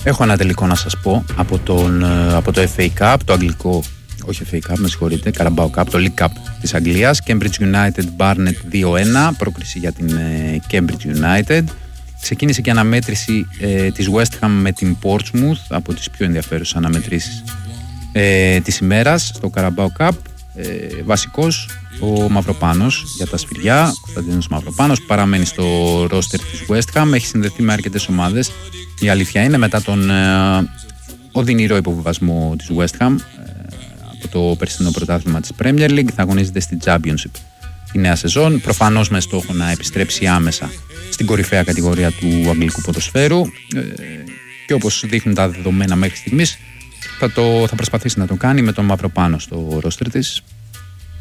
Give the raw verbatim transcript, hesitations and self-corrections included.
Έχω ένα τελικό να σας πω από, τον, από το εφ έι Cup, το αγγλικό, όχι εφ έι Cup, με συγχωρείτε, Carabao Cup, το League Cup της Αγγλίας. Cambridge United Barnet δύο ένα, πρόκριση για την ε, Cambridge United. Ξεκίνησε και αναμέτρηση ε, της West Ham με την Portsmouth, από τις πιο ενδιαφέρουσες αναμετρήσεις ε, της ημέρας στο Carabao Cup. Ε, βασικός ο Μαυροπάνος για τα σφυριά, Κωνσταντίνος Μαυροπάνος, παραμένει στο ρόστερ της West Ham, έχει συνδεθεί με αρκετές ομάδες. Η αλήθεια είναι, μετά τον ε, οδυνηρό υποβιβασμό της West Ham ε, από το περσινό πρωτάθλημα της Premier League, θα αγωνίζεται στην Championship η νέα σεζόν, προφανώς με στόχο να επιστρέψει άμεσα στην κορυφαία κατηγορία του αγγλικού ποδοσφαίρου ε, και όπως δείχνουν τα δεδομένα μέχρι στιγμής θα, το, θα προσπαθήσει να το κάνει με τον Μαυροπάνο στο ρόστερ της.